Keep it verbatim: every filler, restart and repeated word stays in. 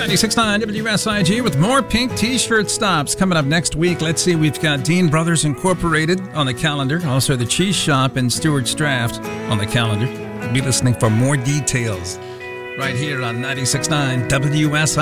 ninety-six point nine W S I G with more pink t-shirt stops coming up next week. Let's see, we've got Dean Brothers Incorporated on the calendar. Also, the Cheese Shop in Stewart's Draft on the calendar. Be listening for more details right here on ninety-six point nine W S I G.